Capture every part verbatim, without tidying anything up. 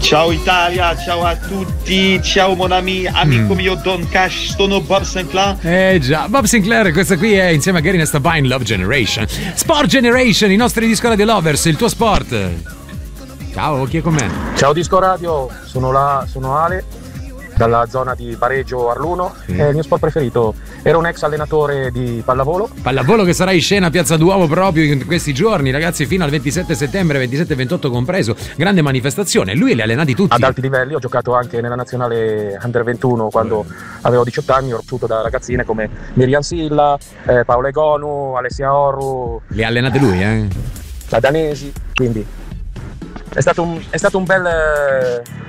Ciao Italia, ciao a tutti, ciao mon ami, amico Mm. mio Don Cash, sono Bob Sinclair. Eh già, Bob Sinclair, questa qui è insieme a Gary Nestabine, Love Generation. Sport Generation, i nostri disco radio lovers, il tuo sport. Ciao, chi è con me? Ciao Disco Radio, sono, la, sono Ale, dalla zona di Pareggio Arluno. Sì. È il mio sport preferito. Ero un ex allenatore di pallavolo. Pallavolo che sarà in scena a Piazza Duomo proprio in questi giorni, ragazzi, fino al ventisette settembre, ventisette e ventotto compreso. Grande manifestazione. Lui li ha allenati tutti. Ad alti livelli, ho giocato anche nella nazionale Under ventuno quando avevo diciotto anni, ho cresciuto da ragazzine come Miriam Silla, eh, Paola Egonu, Alessia Orru. Li ha allenati lui, eh? La Danesi, quindi è stato un, è stato un bel... eh,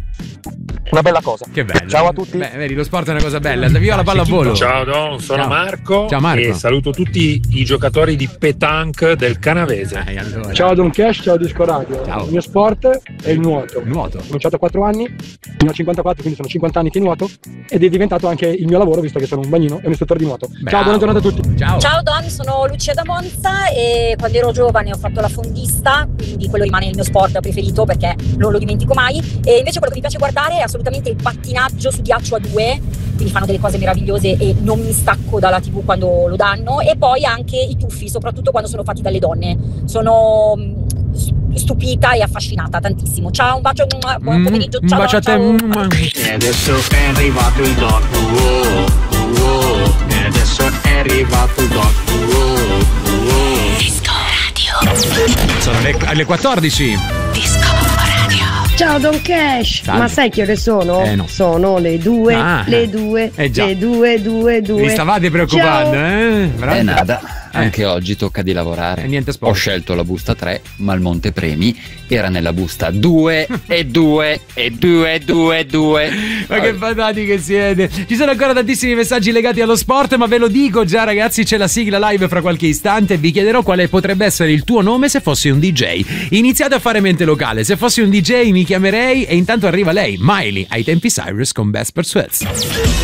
una bella cosa. Che bello. Ciao a tutti. Beh, vedi, lo sport è una cosa bella. Viva la pallavolo. Ciao Don, sono Ciao. Marco, Ciao Marco. e saluto tutti i giocatori di petanque del Canavese. Dai, allora. Ciao Don Cash, ciao Disco Radio. Ciao. Il mio sport è il nuoto. Nuoto. Ho cominciato a quattro anni, fino a cinquantaquattro, quindi sono cinquanta anni che nuoto ed è diventato anche il mio lavoro visto che sono un bagnino e un istruttore di nuoto. Bravo. Ciao, buona giornata a tutti. Ciao. Ciao Don, sono Lucia da Monza e quando ero giovane ho fatto la fondista, quindi quello rimane il mio sport preferito perché non lo dimentico mai. E invece quello che mi piace guardare è assolutamente il pattinaggio su ghiaccio a due, quindi fanno delle cose meravigliose e non mi stacco dalla tivù quando lo danno. E poi anche i tuffi, soprattutto quando sono fatti dalle donne. Sono mm, stupita e affascinata tantissimo. Ciao, un bacio, buon pomeriggio, Un ciao. bacio a te. ciao. E adesso è arrivato il doc, wow, wow. E adesso è arrivato il doc, wow, wow. Disco Radio. Sono le, alle quattordici. Disco Radio. Ciao Don Cash, Salve. ma sai che ore sono? Eh, no. Sono le due, Ah. le due, Eh, già. le due, due, due. Vi stavate preoccupando, Ciao. eh? Bravo. Eh nada, anche oggi tocca di lavorare. E niente sport. Ho scelto la busta tre, ma il montepremi era nella busta due e due e due, due, due. Ma che patati che siete. Ci sono ancora tantissimi messaggi legati allo sport, ma ve lo dico già ragazzi, c'è la sigla live fra qualche istante. Vi chiederò quale potrebbe essere il tuo nome se fossi un D J. Iniziate a fare mente locale. Se fossi un D J mi chiamerei e intanto arriva lei, Miley, ai tempi Cyrus con Best Persuades.